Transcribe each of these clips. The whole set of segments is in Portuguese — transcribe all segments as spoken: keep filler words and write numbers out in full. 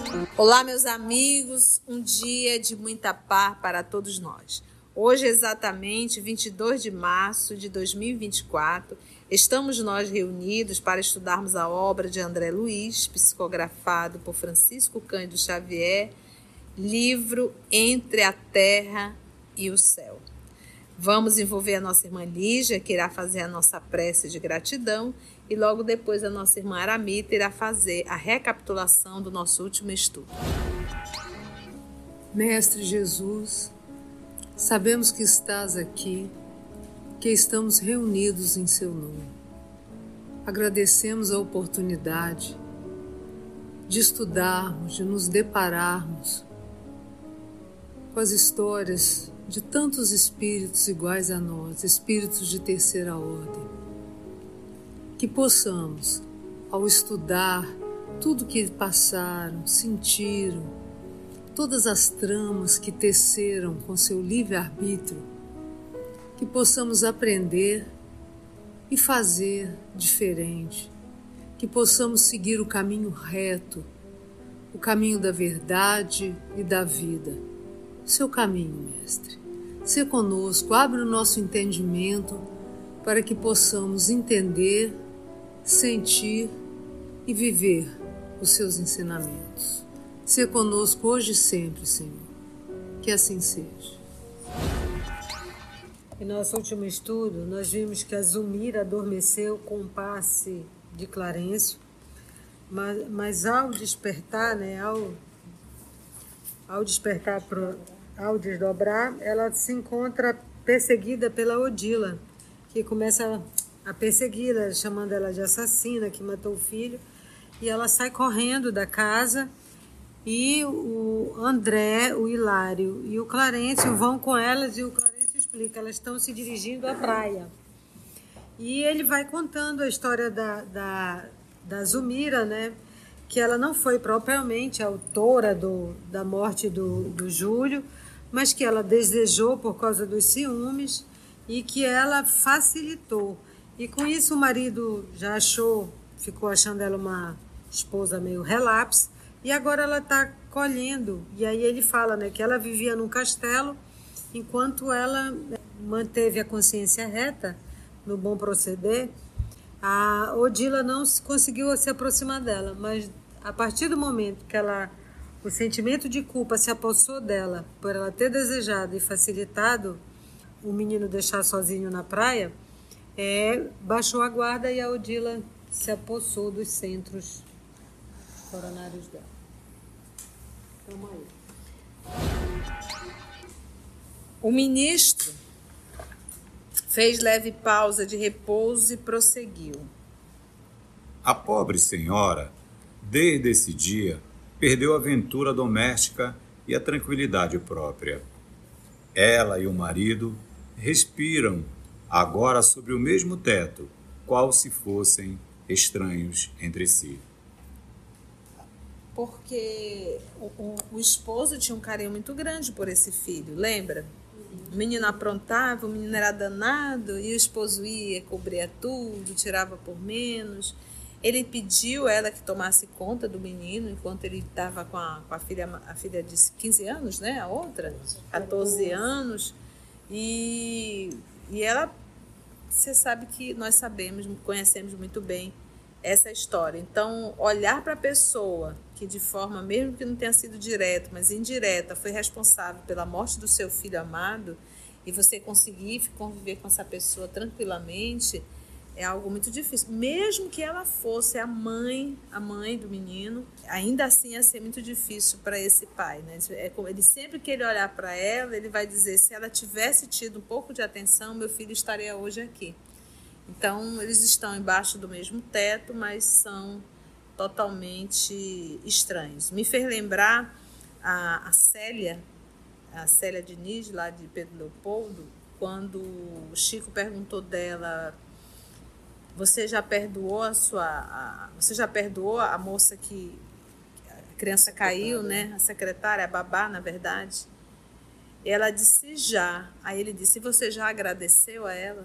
Olá, meus amigos, um dia de muita paz para todos nós. Hoje, exatamente vinte e dois de março de dois mil e vinte e quatro, estamos nós reunidos para estudarmos a obra de André Luiz, psicografado por Francisco Cândido Xavier, livro Entre a Terra e o Céu. Vamos envolver a nossa irmã Lígia, que irá fazer a nossa prece de gratidão, e logo depois a nossa irmã Aramita irá fazer a recapitulação do nosso último estudo. Mestre Jesus, sabemos que estás aqui, que estamos reunidos em seu nome. Agradecemos a oportunidade de estudarmos, de nos depararmos com as histórias de tantos espíritos iguais a nós, espíritos de terceira ordem. Que possamos, ao estudar tudo que passaram, sentiram, todas as tramas que teceram com seu livre-arbítrio, que possamos aprender e fazer diferente, que possamos seguir o caminho reto, o caminho da verdade e da vida. Seu caminho, Mestre. Sê conosco, abre o nosso entendimento para que possamos entender, sentir e viver os seus ensinamentos. Sê conosco hoje e sempre, Senhor. Que assim seja. Em nosso último estudo, nós vimos que a Zulmira adormeceu com o passe de Clarencio, mas, mas ao despertar, né, ao, ao despertar pro, ao desdobrar, ela se encontra perseguida pela Odila, que começa a persegui-la, chamando ela de assassina, que matou o filho, e ela sai correndo da casa, e o André, o Hilário e o Clarencio vão com elas, e o Clarencio explica, elas estão se dirigindo à praia. E ele vai contando a história da, da, da Zulmira, né, que ela não foi propriamente autora do, da morte do, do Júlio, mas que ela desejou por causa dos ciúmes e que ela facilitou. E com isso o marido já achou, ficou achando ela uma esposa meio relapse, e agora ela está colhendo. E aí ele fala, né, que ela vivia num castelo, enquanto ela manteve a consciência reta, no bom proceder, a Odila não conseguiu se aproximar dela, mas a partir do momento que ela... o sentimento de culpa se apossou dela por ela ter desejado e facilitado o menino deixar sozinho na praia, é, baixou a guarda e a Odila se apossou dos centros coronários dela. Vamos aí. O ministro fez leve pausa de repouso e prosseguiu. A pobre senhora, desde esse dia, perdeu a ventura doméstica e a tranquilidade própria. Ela e o marido respiram agora sobre o mesmo teto, qual se fossem estranhos entre si. Porque o, o, o esposo tinha um carinho muito grande por esse filho, lembra? O menino aprontava, o menino era danado, e o esposo ia, cobria tudo, tirava por menos. Ele pediu ela que tomasse conta do menino enquanto ele estava com, a, com a filha, a filha de quinze anos, né? A outra, quatorze anos. E, e ela, você sabe que nós sabemos, conhecemos muito bem essa história. Então, olhar para a pessoa que de forma, mesmo que não tenha sido direta, mas indireta, foi responsável pela morte do seu filho amado, e você conseguir conviver com essa pessoa tranquilamente, é algo muito difícil. Mesmo que ela fosse a mãe, a mãe do menino, ainda assim ia ser muito difícil para esse pai, né? Ele, sempre que ele olhar para ela, ele vai dizer, se ela tivesse tido um pouco de atenção, meu filho estaria hoje aqui. Então, eles estão embaixo do mesmo teto, mas são totalmente estranhos. Me fez lembrar a, a Célia, a Célia Diniz, lá de Pedro Leopoldo, quando o Chico perguntou dela, você já perdoou a sua, a, você já perdoou a moça que a criança caiu, né? A secretária, a babá, na verdade. E ela disse já. Aí ele disse, você já agradeceu a ela?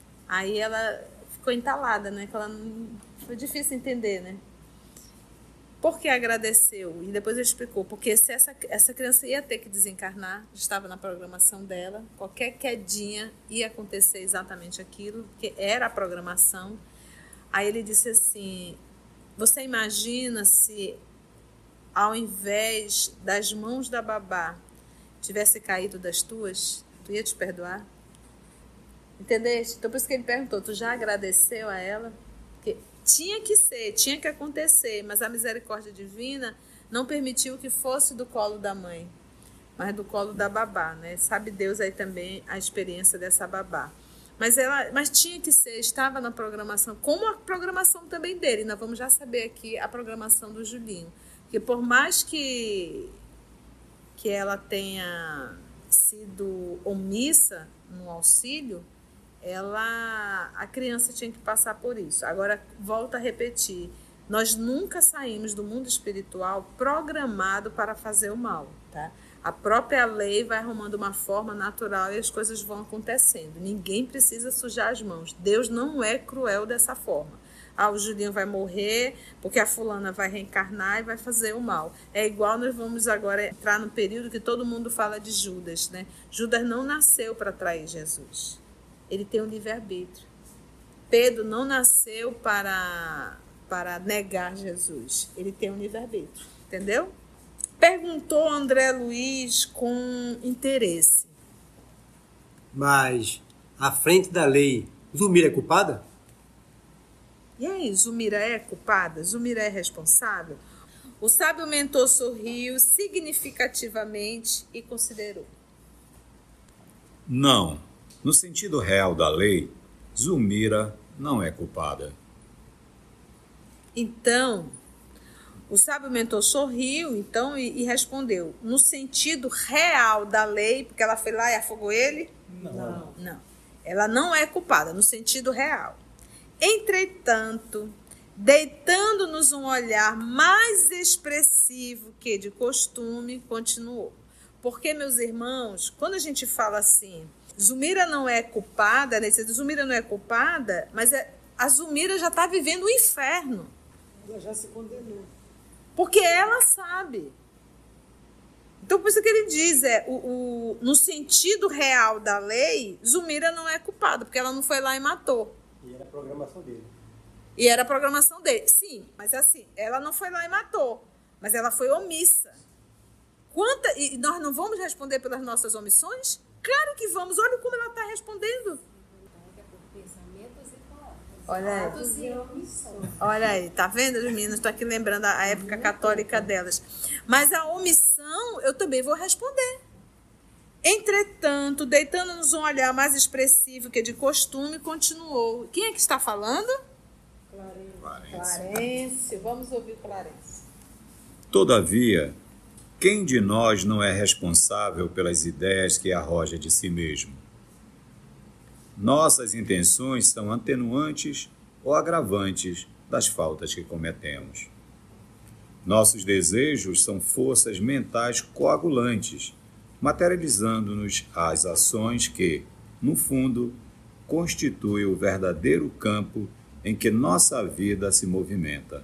Aí ela ficou entalada, né? Que ela não... Foi difícil entender, né? Por que agradeceu? E depois ele explicou, porque se essa, essa criança ia ter que desencarnar, estava na programação dela, qualquer quedinha ia acontecer exatamente aquilo, porque era a programação. Aí ele disse assim, você imagina se ao invés das mãos da babá tivesse caído das tuas, tu ia te perdoar? Entendeste? Então por isso que ele perguntou, tu já agradeceu a ela? Porque tinha que ser, tinha que acontecer, mas a misericórdia divina não permitiu que fosse do colo da mãe, mas do colo da babá, né? Sabe Deus aí também a experiência dessa babá. Mas, ela, mas tinha que ser, estava na programação, como a programação também dele. Nós vamos já saber aqui a programação do Julinho. Porque por mais que, que ela tenha sido omissa no auxílio, ela, a criança tinha que passar por isso. Agora, volto a repetir, nós nunca saímos do mundo espiritual programado para fazer o mal, tá? A própria lei vai arrumando uma forma natural e as coisas vão acontecendo. Ninguém precisa sujar as mãos. Deus não é cruel dessa forma. Ah, o Julinho vai morrer porque a fulana vai reencarnar e vai fazer o mal. É igual nós vamos agora entrar no período que todo mundo fala de Judas, né? Judas não nasceu para trair Jesus. Ele tem um livre-arbítrio. Pedro não nasceu para, para negar Jesus. Ele tem um livre-arbítrio. Entendeu? Perguntou André Luiz com interesse. Mas, à frente da lei, Zulmira é culpada? E aí, Zulmira é culpada? Zulmira é responsável? O sábio mentor sorriu significativamente e considerou. Não. No sentido real da lei, Zulmira não é culpada. Então, o sábio mentor sorriu então, e, e respondeu. No sentido real da lei, porque ela foi lá e afogou ele? Não. Não. Ela não é culpada, no sentido real. Entretanto, deitando-nos um olhar mais expressivo que de costume, continuou. Porque, meus irmãos, quando a gente fala assim, Zulmira não é culpada, né? Zulmira não é culpada, mas é, a Zulmira já está vivendo o inferno. Ela já se condenou. Porque ela sabe. Então, por isso que ele diz, é, o, o, no sentido real da lei, Zulmira não é culpada, porque ela não foi lá e matou. E era a programação dele. E era a programação dele. Sim, mas assim, ela não foi lá e matou, mas ela foi omissa. Quanta, e nós não vamos responder pelas nossas omissões? Claro que vamos. Olha como ela está respondendo. Olha aí. Olha aí, tá vendo, as meninas? Estou aqui lembrando a época católica delas. Mas a omissão, eu também vou responder. Entretanto, deitando-nos um olhar mais expressivo que de costume, continuou. Quem é que está falando? Clarence. Clarence. Vamos ouvir Clarence. Todavia, quem de nós não é responsável pelas ideias que arroja de si mesmo? Nossas intenções são atenuantes ou agravantes das faltas que cometemos. Nossos desejos são forças mentais coagulantes, materializando-nos as ações que, no fundo, constituem o verdadeiro campo em que nossa vida se movimenta.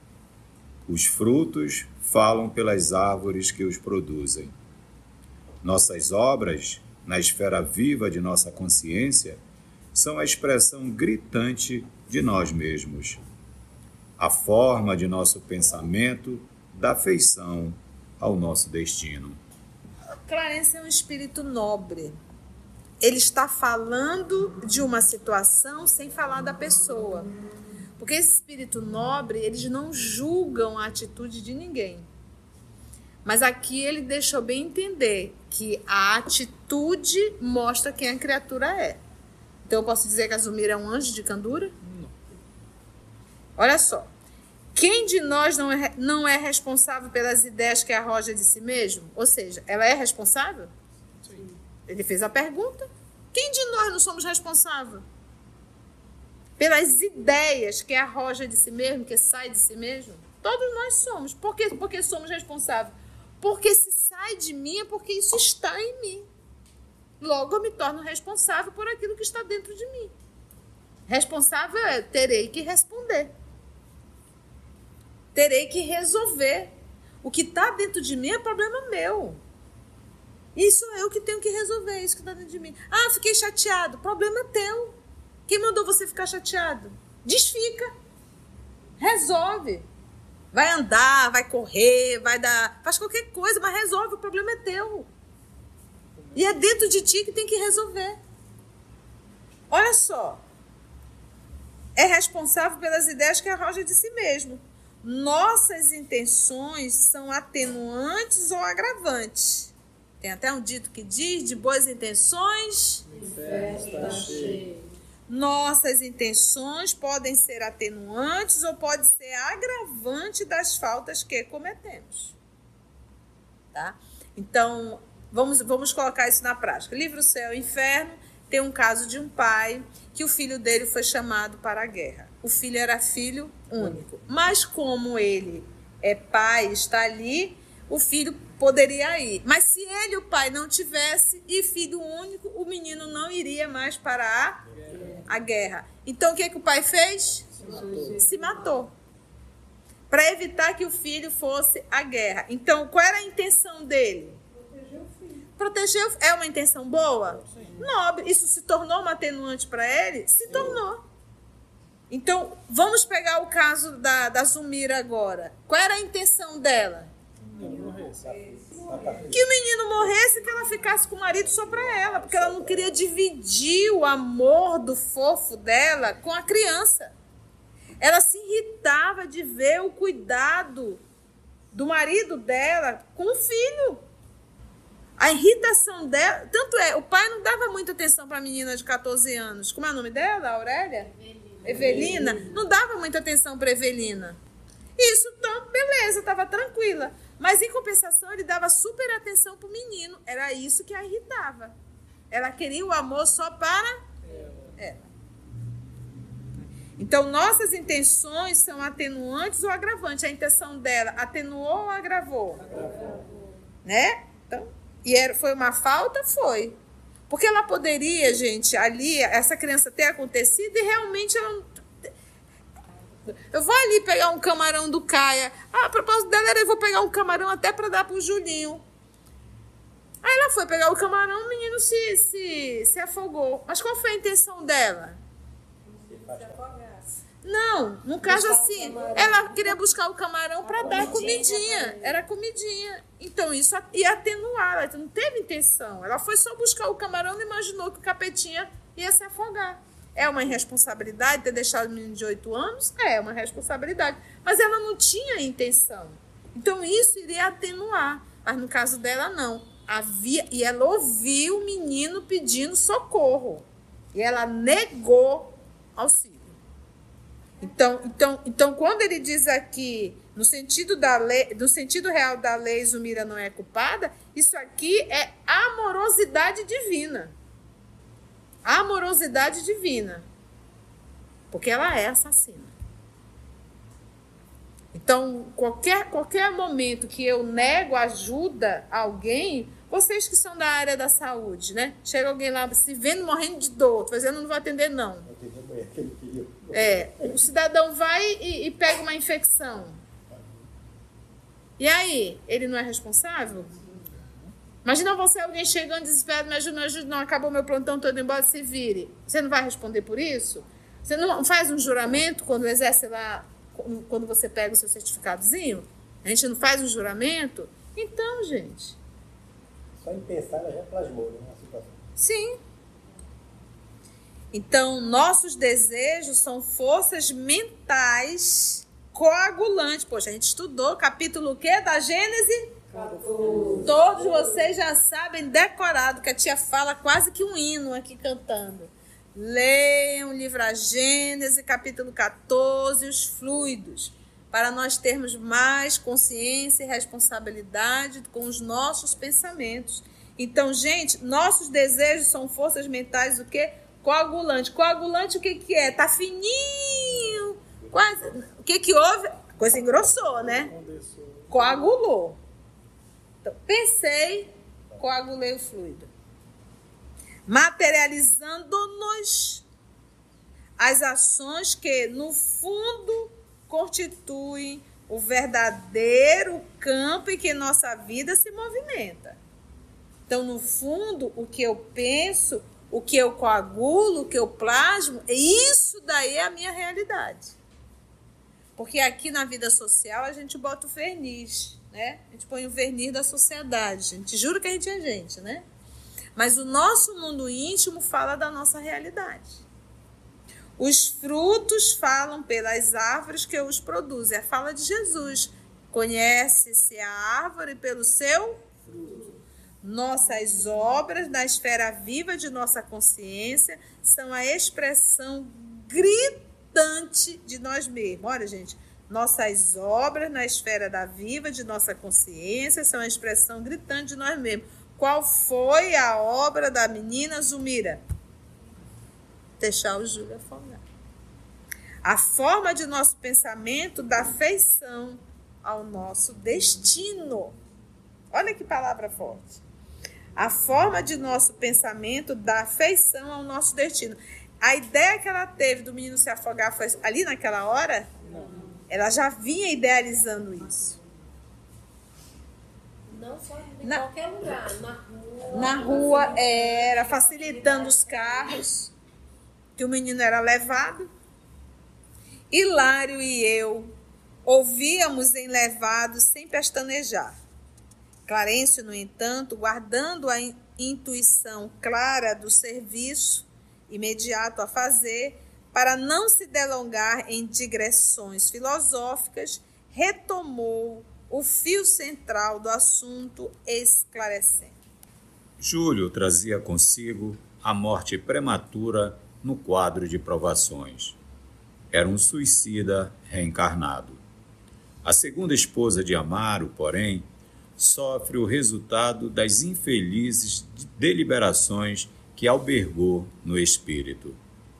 Os frutos falam pelas árvores que os produzem. Nossas obras, na esfera viva de nossa consciência, são a expressão gritante de nós mesmos. A forma de nosso pensamento dá feição ao nosso destino. Clarence é um espírito nobre. Ele está falando de uma situação sem falar da pessoa. Porque esse espírito nobre, eles não julgam a atitude de ninguém. Mas aqui ele deixou bem entender que a atitude mostra quem a criatura é. Então eu posso dizer que a Zulmira é um anjo de candura? Não. Olha só. Quem de nós não é, não é responsável pelas ideias que arroja de si mesmo? Ou seja, ela é responsável? Sim. Ele fez a pergunta. Quem de nós não somos responsáveis? Pelas ideias que arroja de si mesmo, que sai de si mesmo? Todos nós somos. Por que, por que somos responsáveis? Porque se sai de mim é porque isso está em mim. Logo eu me torno responsável por aquilo que está dentro de mim. Responsável é, terei que responder. terei que resolver. O que está dentro de mim é problema meu. Isso é eu que tenho que resolver, isso que está dentro de mim. Ah, fiquei chateado. Problema teu. Quem mandou você ficar chateado? Desfica. Resolve. Vai andar, vai correr, vai dar... Faz qualquer coisa, mas resolve. O problema é teu. E é dentro de ti que tem que resolver. Olha só. É responsável pelas ideias que arroja de si mesmo. Nossas intenções são atenuantes ou agravantes. Tem até um dito que diz, de boas intenções... Está cheio. Nossas intenções podem ser atenuantes ou pode ser agravante das faltas que cometemos. Tá? Então, vamos, vamos colocar isso na prática. Livro Céu e Inferno tem um caso de um pai que o filho dele foi chamado para a guerra. O filho era filho único. Mas como ele é pai, está ali, o filho poderia ir. Mas se ele, o pai, não tivesse e filho único, o menino não iria mais para a a guerra. Então, o que, é que o pai fez? Se matou. Se matou. Para evitar que o filho fosse à guerra. Então, qual era a intenção dele? Proteger o filho. Proteger o... É uma intenção boa? Sim. Nobre. Isso se tornou uma atenuante para ele? Se Sim. tornou. Então, vamos pegar o caso da, da Zumira agora. Qual era a intenção dela? Que o menino morresse e que ela ficasse com o marido só para ela, porque ela não queria dividir o amor do fofo dela com a criança. Ela se irritava de ver o cuidado do marido dela com o filho. A irritação dela, tanto é, o pai não dava muita atenção para a menina de catorze anos. Como é o nome dela? Aurélia? Evelina. Evelina. Não dava muita atenção para Evelina. Isso, então, beleza, estava tranquila. Mas, em compensação, ele dava super atenção para o menino. Era isso que a irritava. Ela queria o amor só para ela. Então, nossas intenções são atenuantes ou agravantes. A intenção dela atenuou ou agravou? Agravou. Né? Então, e era, foi uma falta? Foi. Porque ela poderia, gente, ali, essa criança ter acontecido e realmente ela não... Eu vou ali pegar um camarão do Caia. Ah, a propósito dela era eu vou pegar um camarão até para dar pro Julinho. Aí ela foi pegar o camarão, o menino se, se, se afogou. Mas qual foi a intenção dela? Se afogasse. Não, no caso assim, ela queria buscar o camarão para dar comidinha. Era comidinha. Então isso ia atenuar. Ela não teve intenção. Ela foi só buscar o camarão e imaginou que o capetinha ia se afogar. É uma irresponsabilidade ter deixado o menino de oito anos? É uma responsabilidade. Mas ela não tinha intenção. Então, isso iria atenuar. Mas no caso dela, não. Havia, e ela ouviu o menino pedindo socorro. E ela negou auxílio. Então, então, então quando ele diz aqui, no sentido, da lei, no sentido real da lei, Zumira não é culpada, isso aqui é amorosidade divina. Amorosidade divina. Porque ela é assassina. Então, qualquer, qualquer momento que eu nego ajuda a alguém, vocês que são da área da saúde, né? Chega alguém lá se vendo morrendo de dor, tô dizendo, não vou atender, não. É, o cidadão vai e, e pega uma infecção. E aí, ele não é responsável? Imagina você, alguém chegando desesperado, me ajuda, me ajuda, não, acabou meu plantão, todo embora, se vire. Você não vai responder por isso? Você não faz um juramento quando exerce lá, quando você pega o seu certificadozinho? A gente não faz um juramento? Então, gente... Só em pensar, ela já plasmou, né, a situação. Sim. Então, nossos desejos são forças mentais coagulantes. Poxa, a gente estudou capítulo o quê da Gênese? catorze. Todos vocês já sabem decorado, que a tia fala quase que um hino aqui cantando. Leiam o livro A Gênese, capítulo catorze, os fluidos, para nós termos mais consciência e responsabilidade com os nossos pensamentos. Então, gente, nossos desejos são forças mentais o quê? Coagulante. Coagulante o que que é? Tá fininho. Quase. O que que houve? A coisa engrossou, né? Coagulou. Então, pensei, coagulei o fluido. Materializando-nos as ações que, no fundo, constituem o verdadeiro campo em que nossa vida se movimenta. Então, no fundo, o que eu penso, o que eu coagulo, o que eu plasmo, isso daí é a minha realidade. Porque aqui na vida social a gente bota o verniz, né? A gente põe o verniz da sociedade. A gente jura que a gente é gente, né? Mas o nosso mundo íntimo fala da nossa realidade. Os frutos falam pelas árvores que os produzem. É a fala de Jesus. Conhece-se a árvore pelo seu fruto. Nossas obras, na esfera viva de nossa consciência, são a expressão gritante de nós mesmos. Olha, gente, nossas obras, na esfera da viva de nossa consciência, são a expressão gritante de nós mesmos. Qual foi a obra da menina Zumira? Deixar o Júlio afogar. A forma de nosso pensamento dá feição ao nosso destino. Olha que palavra forte. A forma de nosso pensamento dá feição ao nosso destino. A ideia que ela teve do menino se afogar foi ali naquela hora? Não. Ela já vinha idealizando isso. Não só em na, qualquer lugar, na rua. Na rua era facilitando os carros, que o menino era levado. Hilário e eu ouvíamos enlevados sem pestanejar. Clarencio, no entanto, guardando a intuição clara do serviço imediato a fazer, para não se delongar em digressões filosóficas, retomou o fio central do assunto, esclarecendo. Júlio trazia consigo a morte prematura no quadro de provações. Era um suicida reencarnado. A segunda esposa de Amaro, porém, sofre o resultado das infelizes deliberações que albergou no espírito.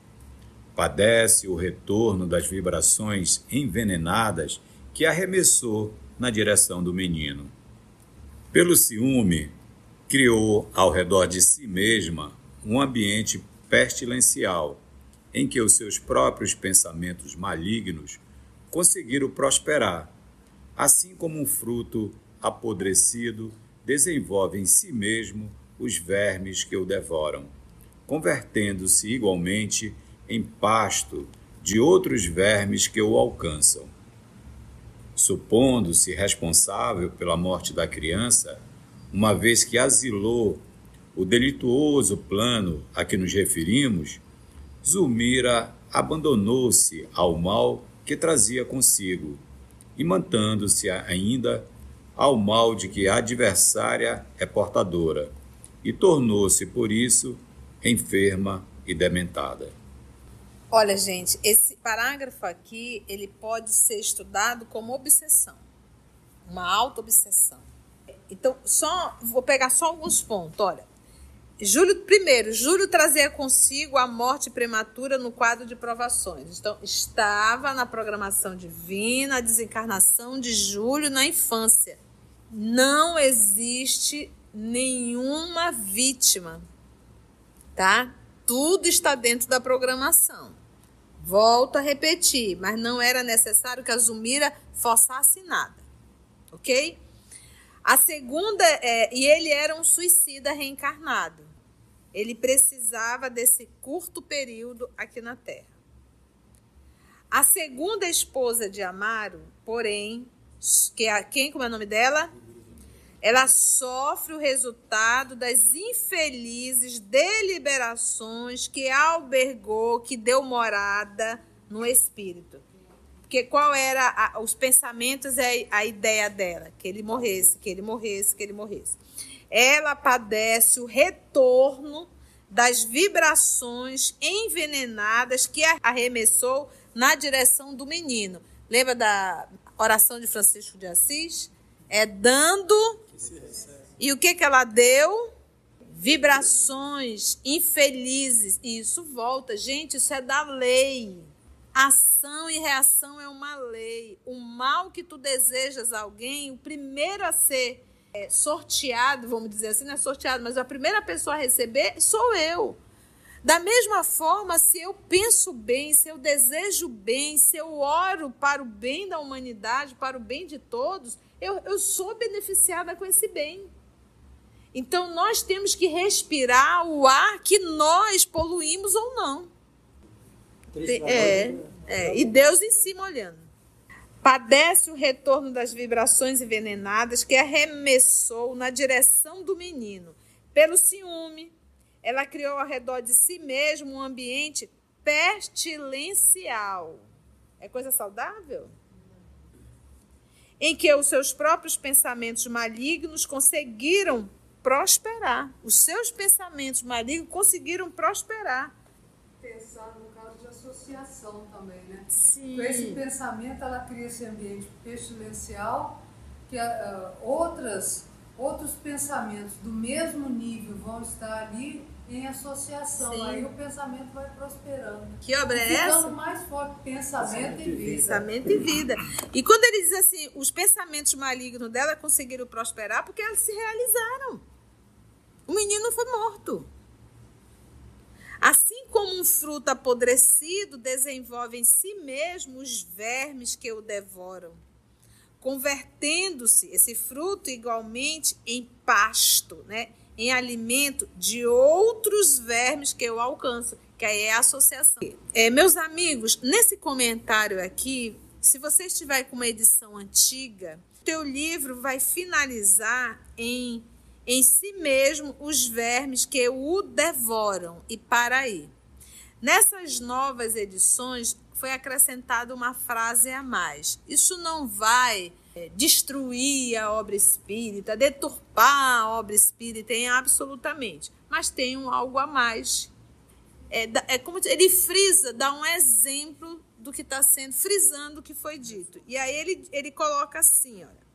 Padece o retorno das vibrações envenenadas que arremessou na direção do menino. Pelo ciúme, criou ao redor de si mesma um ambiente pestilencial, em que os seus próprios pensamentos malignos conseguiram prosperar, assim como um fruto apodrecido desenvolve em si mesmo os vermes que o devoram, convertendo-se igualmente em pasto de outros vermes que o alcançam. Supondo-se responsável pela morte da criança, uma vez que asilou o delituoso plano a que nos referimos, Zulmira abandonou-se ao mal que trazia consigo, e mantendo-se ainda ao mal de que a adversária é portadora, e tornou-se, por isso, enferma e dementada. Olha, gente, esse parágrafo aqui, ele pode ser estudado como obsessão, uma auto-obsessão. Então, só, vou pegar só alguns pontos, olha. Júlio, primeiro, Júlio trazia consigo a morte prematura no quadro de provações. Então, estava na programação divina a desencarnação de Júlio na infância. Não existe nenhuma vítima, tá? Tudo está dentro da programação. Volto a repetir, mas não era necessário que a Zulmira forçasse nada, ok? A segunda, é, e ele era um suicida reencarnado. Ele precisava desse curto período aqui na Terra. A segunda esposa de Amaro, porém, que é, quem, como é o nome dela? Ela sofre o resultado das infelizes deliberações que albergou, que deu morada no espírito. Porque qual era a, os pensamentos e a, a ideia dela? Que ele morresse, que ele morresse, que ele morresse. Ela padece o retorno das vibrações envenenadas que arremessou na direção do menino. Lembra da oração de Francisco de Assis? É dando... E o que, que ela deu? Vibrações infelizes. E isso volta. Gente, isso é da lei. Ação e reação é uma lei. O mal que tu desejas a alguém, o primeiro a ser é, sorteado, vamos dizer assim, não é sorteado, mas a primeira pessoa a receber sou eu. Da mesma forma, se eu penso bem, se eu desejo bem, se eu oro para o bem da humanidade, para o bem de todos, eu, eu sou beneficiada com esse bem. Então, nós temos que respirar o ar que nós poluímos ou não. É, é, e Deus em cima olhando. Padece o retorno das vibrações envenenadas que arremessou na direção do menino. Pelo ciúme, ela criou ao redor de si mesmo um ambiente pestilencial. É coisa saudável? Em que os seus próprios pensamentos malignos conseguiram prosperar. Os seus pensamentos malignos conseguiram prosperar. Pensar no caso de associação também, né? Sim. Com esse pensamento, ela cria esse ambiente pestilencial que uh, outras, outros pensamentos do mesmo nível vão estar ali em associação. Sim. Aí o pensamento vai prosperando. Que obra é essa? Ficando mais forte, pensamento e vida. Pensamento e vida. E quando ele diz assim, os pensamentos malignos dela conseguiram prosperar porque elas se realizaram. O menino foi morto. Assim como um fruto apodrecido desenvolve em si mesmo os vermes que o devoram, convertendo-se esse fruto igualmente em pasto, né? Em alimento de outros vermes que o alcançam, que aí é a associação. É, meus amigos, nesse comentário aqui, se você estiver com uma edição antiga, teu livro vai finalizar em em si mesmo os vermes que o devoram, e para aí. Nessas novas edições foi acrescentada uma frase a mais. Isso não vai é, destruir a obra espírita, deturpar a obra espírita em absolutamente, mas tem um algo a mais. É, é como ele frisa, dá um exemplo do que está sendo, frisando o que foi dito. E aí ele, ele coloca assim, olha.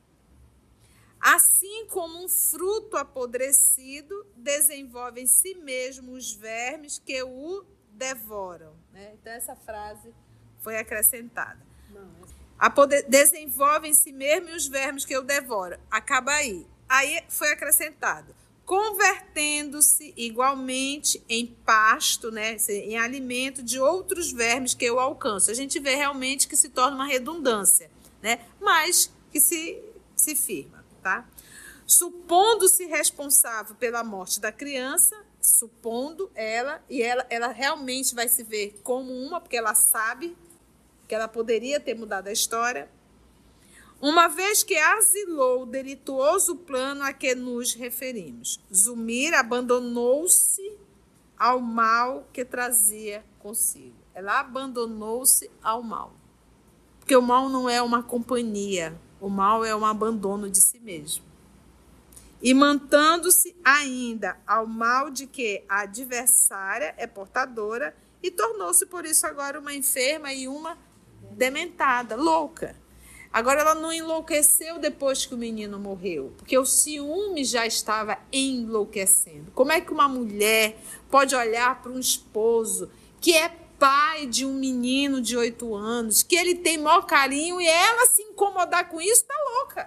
Assim como um fruto apodrecido desenvolve em si mesmo os vermes que o devoram. Né? Então, essa frase foi acrescentada. Apode- desenvolve em si mesmo os vermes que o devoram. Acaba aí. Aí foi acrescentado. Convertendo-se igualmente em pasto, né? Em alimento de outros vermes que o alcançam. A gente vê realmente que se torna uma redundância, né? Mas que se, se firma. Tá? Supondo-se responsável pela morte da criança, supondo ela, e ela, ela realmente vai se ver como uma, porque ela sabe que ela poderia ter mudado a história, uma vez que asilou o delituoso plano a que nos referimos. Zulmira abandonou-se ao mal que trazia consigo. Ela abandonou-se ao mal. Porque o mal não é uma companhia. O mal é um abandono de si mesmo. E mantendo-se ainda ao mal de que a adversária é portadora e tornou-se, por isso, agora uma enferma e uma dementada, louca. Agora, ela não enlouqueceu depois que o menino morreu, porque o ciúme já estava enlouquecendo. Como é que uma mulher pode olhar para um esposo que é pai de um menino de oito anos, que ele tem maior carinho, e ela se incomodar com isso, está louca.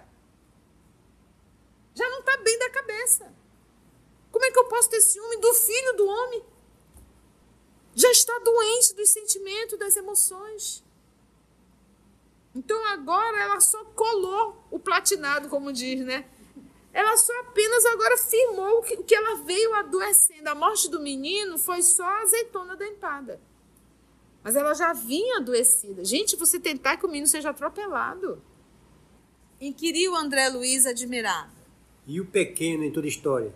Já não está bem da cabeça. Como é que eu posso ter ciúme do filho do homem? Já está doente dos sentimentos, das emoções. Então agora ela só colou o platinado, como diz, né? Ela só apenas agora firmou o que, o que ela veio adoecendo. A morte do menino foi só a azeitona da empada. Mas ela já vinha adoecida. Gente, você tentar que o menino seja atropelado. Inquiriu André Luiz admirado. E o pequeno em toda a história?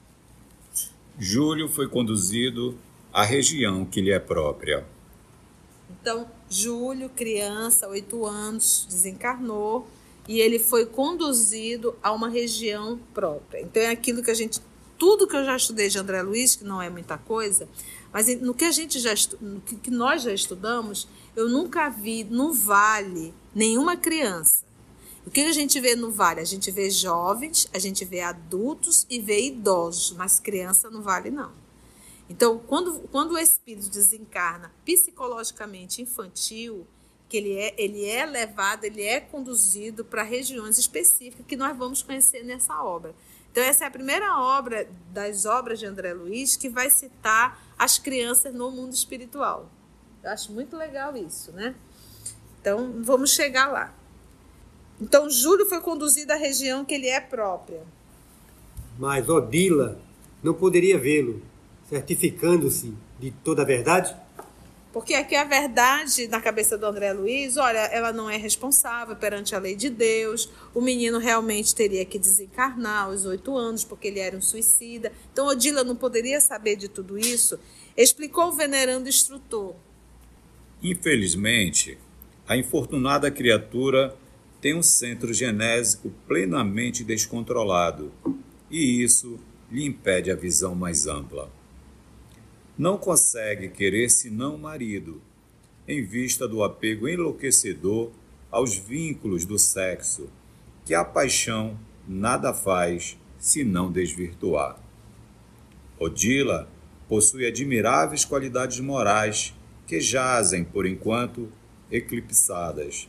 Júlio foi conduzido à região que lhe é própria. Então, Júlio, criança, oito anos, desencarnou e ele foi conduzido a uma região própria. Então, é aquilo que a gente... Tudo que eu já estudei de André Luiz, que não é muita coisa, mas no que, a gente já estu, no que nós já estudamos, eu nunca vi no Vale nenhuma criança. O que a gente vê no Vale? A gente vê jovens, a gente vê adultos e vê idosos, mas criança no Vale não. Então, quando, quando o espírito desencarna psicologicamente infantil, que ele é, ele é levado, ele é conduzido para regiões específicas que nós vamos conhecer nessa obra. Então, essa é a primeira obra das obras de André Luiz que vai citar as crianças no mundo espiritual. Eu acho muito legal isso, né? Então, vamos chegar lá. Então, Júlio foi conduzido à região que lhe é própria. Mas Odila não poderia vê-lo, certificando-se de toda a verdade? Porque aqui a verdade, na cabeça do André Luiz, olha, ela não é responsável perante a lei de Deus, o menino realmente teria que desencarnar aos oito anos, porque ele era um suicida. Então, Odila não poderia saber de tudo isso, explicou o venerando instrutor. Infelizmente, a infortunada criatura tem um centro genésico plenamente descontrolado, e isso lhe impede a visão mais ampla. Não consegue querer senão o marido, em vista do apego enlouquecedor aos vínculos do sexo, que a paixão nada faz senão desvirtuar. Odila possui admiráveis qualidades morais que jazem, por enquanto, eclipsadas.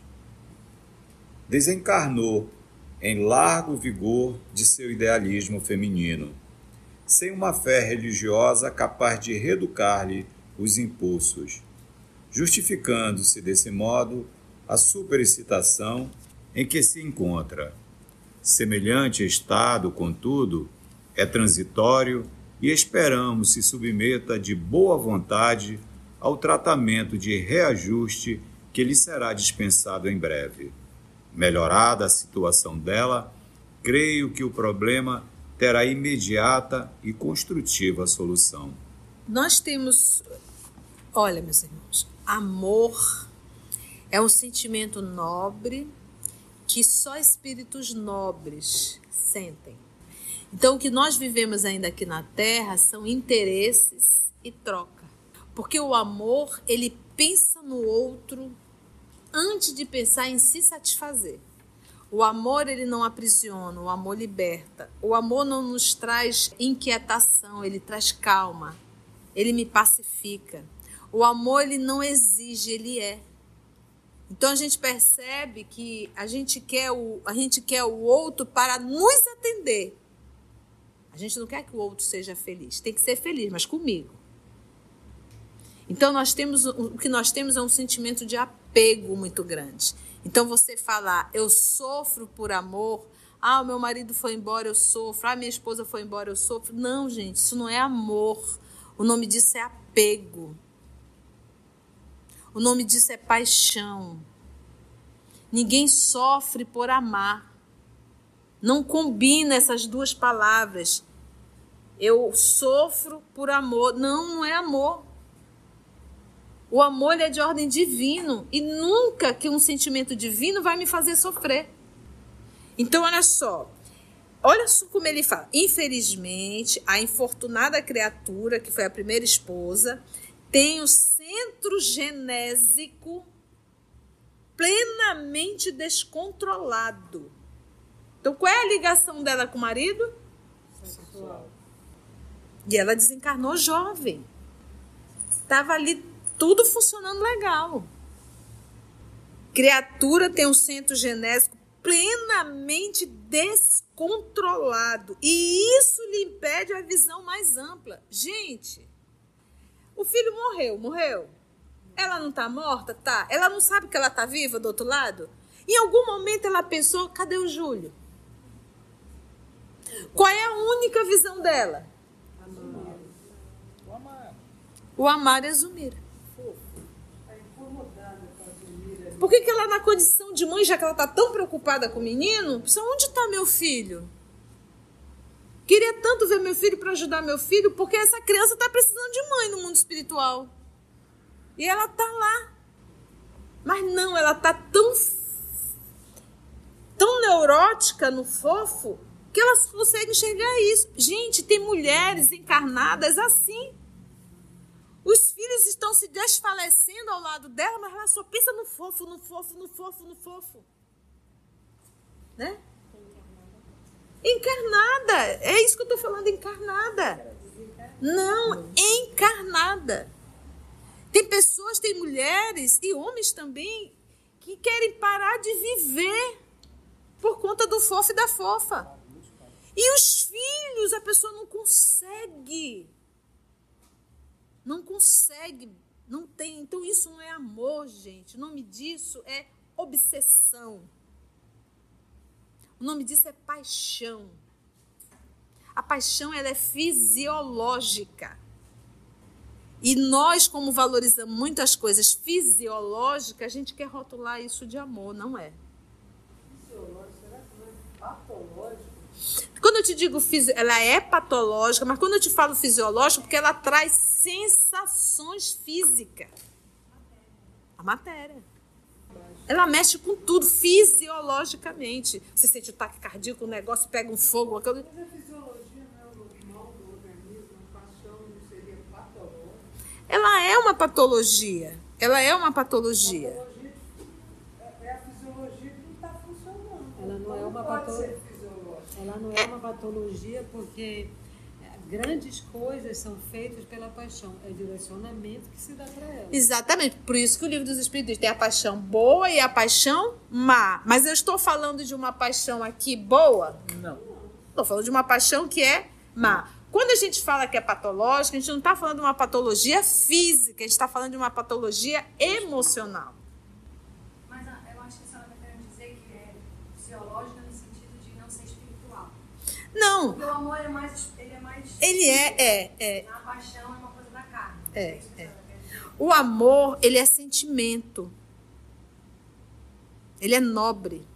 Desencarnou em largo vigor de seu idealismo feminino, sem uma fé religiosa capaz de reeducar-lhe os impulsos, justificando-se desse modo a superexcitação em que se encontra. Semelhante estado, contudo, é transitório e esperamos se submeta de boa vontade ao tratamento de reajuste que lhe será dispensado em breve. Melhorada a situação dela, creio que o problema terá imediata e construtiva solução. Nós temos, olha, meus irmãos, amor é um sentimento nobre que só espíritos nobres sentem. Então, o que nós vivemos ainda aqui na Terra são interesses e troca. Porque o amor, ele pensa no outro antes de pensar em se satisfazer. O amor, ele não aprisiona, o amor liberta. O amor não nos traz inquietação, ele traz calma. Ele me pacifica. O amor, ele não exige, ele é. Então, a gente percebe que a gente quer o, a gente quer o outro para nos atender. A gente não quer que o outro seja feliz. Tem que ser feliz, mas comigo. Então, nós temos, o que nós temos é um sentimento de apego muito grande. Então, você falar, eu sofro por amor, ah, o meu marido foi embora, eu sofro, ah, minha esposa foi embora, eu sofro. Não, gente, isso não é amor. O nome disso é apego. O nome disso é paixão. Ninguém sofre por amar. Não combina essas duas palavras. Eu sofro por amor. Não, não é amor. O amor, ele é de ordem divino e nunca que um sentimento divino vai me fazer sofrer. Então, olha só. Olha só como ele fala. Infelizmente, a infortunada criatura, que foi a primeira esposa, tem o centro genésico plenamente descontrolado. Então, qual é a ligação dela com o marido? Sexual. E ela desencarnou jovem. Estava ali tudo funcionando legal. Criatura tem um centro genésico plenamente descontrolado. E isso lhe impede a visão mais ampla. Gente, o filho morreu, morreu. Ela não está morta? Tá. Ela não sabe que ela está viva do outro lado? Em algum momento ela pensou, cadê o Júlio? Qual é a única visão dela? Amar. O amar. O amar é Zumira. Por que que ela, na condição de mãe, já que ela está tão preocupada com o menino, pensa, onde está meu filho? Queria tanto ver meu filho para ajudar meu filho, porque essa criança está precisando de mãe no mundo espiritual. E ela está lá. Mas não, ela está tão, tão neurótica no fofo que ela consegue enxergar isso. Gente, tem mulheres encarnadas assim. Os filhos estão se desfalecendo ao lado dela, mas ela só pensa no fofo, no fofo, no fofo, no fofo. Né? Encarnada. É isso que eu estou falando, encarnada. Não, encarnada. Tem pessoas, tem mulheres e homens também que querem parar de viver por conta do fofo e da fofa. E os filhos, a pessoa não consegue. Não consegue, não tem. Então isso não é amor, gente. O nome disso é obsessão. O nome disso é paixão. A paixão, ela é fisiológica. E nós, como valorizamos muitas coisas fisiológicas, a gente quer rotular isso de amor, não é? Fisiológico, será que não é patológico? Quando eu te digo fisi- ela é patológica, mas quando eu te falo fisiológico, porque ela traz sensações físicas. A matéria. Ela mexe com tudo, fisiologicamente. Você sente o taque cardíaco, o negócio pega um fogo. Aquilo... Mas a fisiologia não é o normal do organismo, a paixão não seria patológica? Ela é uma patologia. Ela é uma patologia. Patologia é a fisiologia que não está funcionando. Ela não é Como uma pode patologia. ser fisiológica? Ela não é uma patologia porque grandes coisas são feitas pela paixão. É direcionamento que se dá para ela. Exatamente. Por isso que o livro dos Espíritos tem a paixão boa e a paixão má. Mas eu estou falando de uma paixão aqui boa? Não. Estou falando de uma paixão que é má. Quando a gente fala que é patológica, a gente não está falando de uma patologia física, a gente está falando de uma patologia emocional. Mas ah, eu acho que a senhora está querendo dizer que é fisiológica no sentido de não ser espiritual. Não, Porque o amor é mais. Ele é mais. ele é, é, é, A paixão é uma coisa da carne. É, isso que a é. senhora quer dizer. o amor, ele é sentimento. Ele é nobre.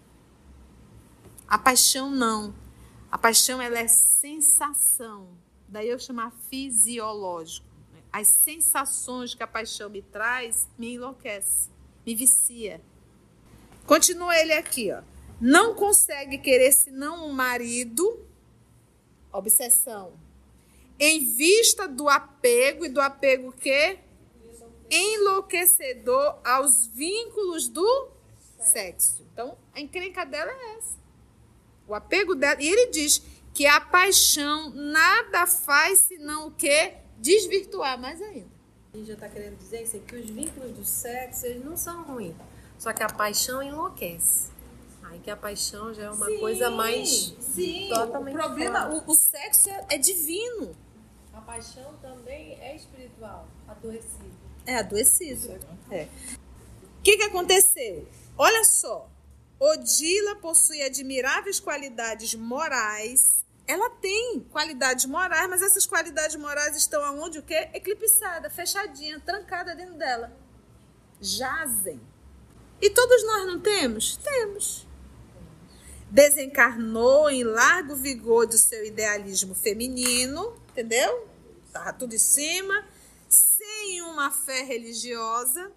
A paixão não. A paixão, ela é sensação. Daí eu chamar fisiológico. As sensações que a paixão me traz me enlouquece, me vicia. Continua ele aqui, ó. Não consegue querer senão um marido, obsessão. Em vista do apego, e do apego quê? Enlouquecedor aos vínculos do sexo. Então, a encrenca dela é essa. O apego dela. E ele diz que a paixão nada faz senão o quê? Desvirtuar mais ainda. E já está querendo dizer isso, que os vínculos do sexo, eles não são ruins. Só que a paixão enlouquece. Aí que a paixão já é uma Sim, coisa mais sim. totalmente O problema, fora. o, o sexo é, é divino. A paixão também é espiritual, adoecido. É adoecido. É. O que, que aconteceu? Olha só. Odila possui admiráveis qualidades morais. Ela tem qualidades morais, mas essas qualidades morais estão aonde? O quê? Eclipsada, fechadinha, trancada dentro dela. Jazem. E todos nós não temos? Temos. Desencarnou em largo vigor do seu idealismo feminino, entendeu? Estava tudo em cima, sem uma fé religiosa,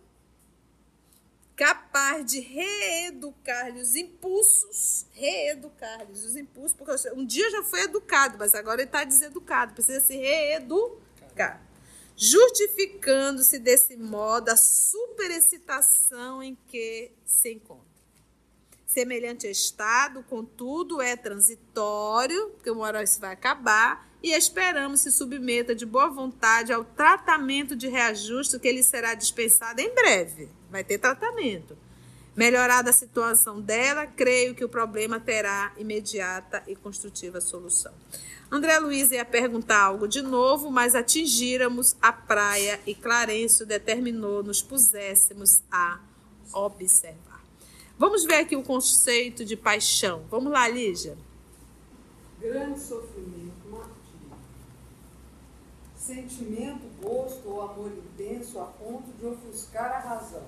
capaz de reeducar-lhe os impulsos, reeducar-lhe os impulsos, porque um dia já foi educado, mas agora ele está deseducado, precisa se reeducar. Justificando-se desse modo a superexcitação em que se encontra. Semelhante estado, contudo, é transitório, porque uma hora isso vai acabar, e esperamos se submeta de boa vontade ao tratamento de reajuste que lhe será dispensado em breve. Vai ter tratamento. Melhorada a situação dela, creio que o problema terá imediata e construtiva solução. André Luiz ia perguntar algo de novo, mas atingíramos a praia e Clarencio determinou nos puséssemos a observar. Vamos ver aqui o conceito de paixão. Vamos lá, Lígia. Grande sofrimento, martírio. Sentimento, gosto ou amor intenso a ponto de ofuscar a razão.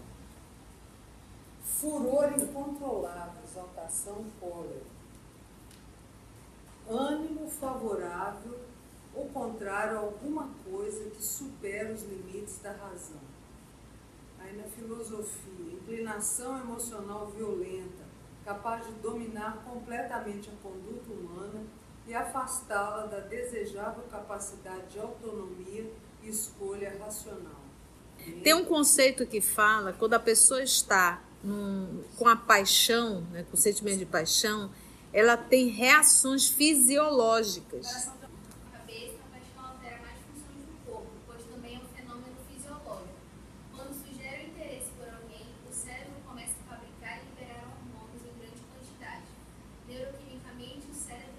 Furor incontrolável, exaltação, cólera. Ânimo favorável ou contrário a alguma coisa que supera os limites da razão. Aí na filosofia, inclinação emocional violenta, capaz de dominar completamente a conduta humana e afastá-la da desejável capacidade de autonomia e escolha racional. Tem um conceito que fala, quando a pessoa está num, com a paixão, né, com o sentimento de paixão, ela tem reações fisiológicas. A cabeça, a paixão altera mais funções do corpo, pois também é um fenômeno fisiológico. Quando sugere o interesse por alguém, o cérebro começa a fabricar e liberar hormônios em grande quantidade. Neuroquimicamente, o cérebro reage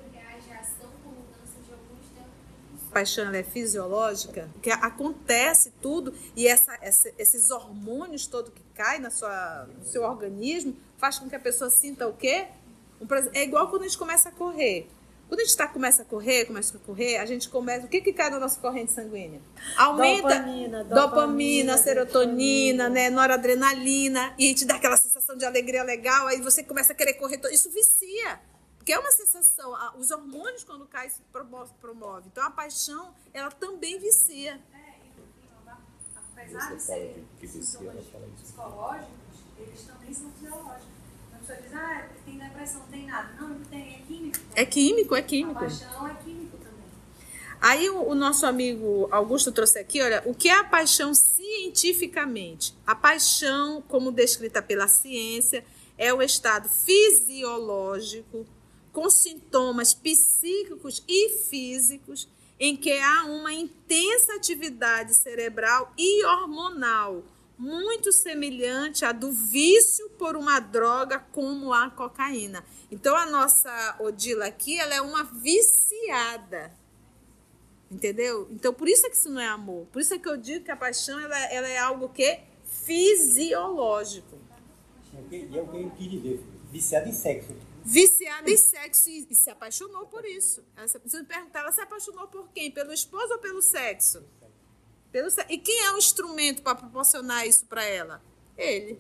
de ação com mudança de alguns neurotransmissores. A paixão ela é fisiológica, que acontece tudo e essa, essa, esses hormônios todos que caem na sua, no seu organismo faz com que a pessoa sinta o quê? Um prazer. É igual quando a gente começa a correr. Quando a gente tá, começa a correr, começa a correr, a gente começa... O que que cai na nossa corrente sanguínea? Aumenta Dopamina, dopamina, dopamina, serotonina, dopamina. né, noradrenalina, e te dá aquela sensação de alegria legal, aí você começa a querer correr. Isso vicia, porque é uma sensação... Os hormônios, quando caem, se promove, promove. Então, a paixão, ela também vicia. É, e, apesar Você de fala serem que- que vicia, ela sintomas fala isso. psicológicos, eles também são fisiológicos. Então, a pessoa diz, ah, tem depressão, não tem nada. Não, não tem, é químico. É químico, é A químico. paixão é químico também. Aí o, o nosso amigo Augusto trouxe aqui, olha, o que é a paixão cientificamente? A paixão, como descrita pela ciência, é o estado fisiológico com sintomas psíquicos e físicos em que há uma intensa atividade cerebral e hormonal, muito semelhante à do vício por uma droga como a cocaína. Então, a nossa Odila aqui, ela é uma viciada. Entendeu? Então, por isso é que isso não é amor. Por isso é que eu digo que a paixão ela, ela é algo que fisiológico. E é o que eu quis dizer, viciado em sexo. Viciada em sexo e, e se apaixonou por isso. Ela se, se perguntar, ela se apaixonou por quem? Pelo esposo ou pelo sexo? Pelo sexo. E quem é o instrumento para proporcionar isso para ela? Ele.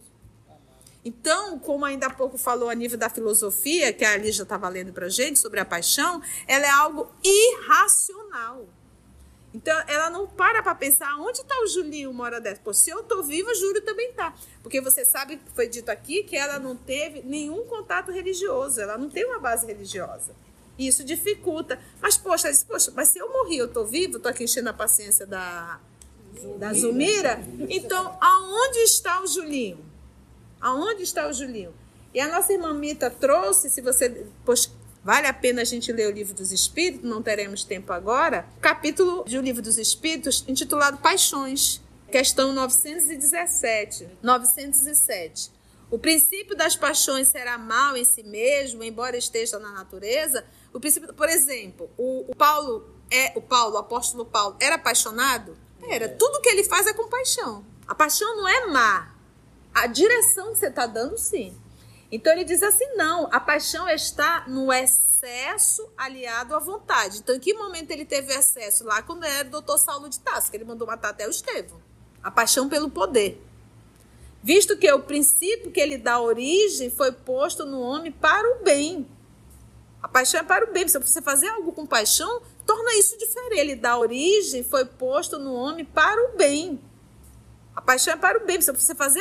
Então, como ainda há pouco falou a nível da filosofia, que a Lígia estava lendo para a gente, sobre a paixão, ela é algo irracional. Então, ela não para para pensar, onde está o Julinho uma hora dessa? Pô, se eu estou viva, o Júlio também está. Porque você sabe, foi dito aqui, que ela não teve nenhum contato religioso, ela não tem uma base religiosa. E isso dificulta. Mas, poxa, ela disse, poxa, mas se eu morri, eu estou viva, estou aqui enchendo a paciência da, da Zumira, então, aonde está o Julinho? Aonde está o Julinho? E a nossa irmã Mita trouxe, se você... Poxa, vale a pena a gente ler o Livro dos Espíritos, não teremos tempo agora, capítulo do Livro dos Espíritos intitulado Paixões, questão novecentos e dezessete, novecentos e sete. O princípio das paixões será mal em si mesmo, embora esteja na natureza. O princípio, por exemplo, o, o Paulo, é, o Paulo, o apóstolo Paulo, era apaixonado? Era. Tudo que ele faz é com paixão. A paixão não é má. A direção que você está dando, sim. Então, ele diz assim, não, a paixão está no excesso aliado à vontade. Então, em que momento ele teve excesso? Lá quando era o doutor Saulo de Tarso, que ele mandou matar até o Estevão. A paixão pelo poder. Visto que o princípio que ele dá origem foi posto no homem para o bem. A paixão é para o bem. Se você fazer algo com paixão, torna isso diferente. Ele dá origem foi posto no homem para o bem. A paixão é para o bem. Se você fazer